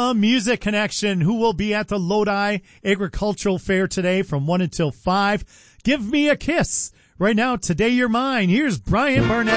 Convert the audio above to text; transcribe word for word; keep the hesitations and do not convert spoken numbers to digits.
the Music Connection, who will be at the Lodi Agricultural Fair today from one until five. Give Me a Kiss. Right now, Today You're Mine. Here's Brian Barnett.